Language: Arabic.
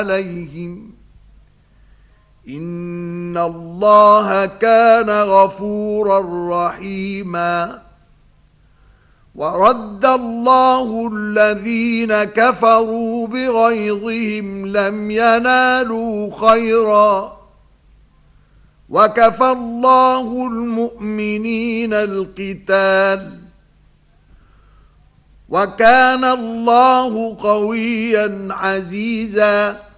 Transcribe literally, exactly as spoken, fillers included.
عليهم إن الله كان غفورا رحيما ورد الله الذين كفروا بغيظهم لم ينالوا خيرا وكفى الله المؤمنين القتال وكان الله قويا عزيزا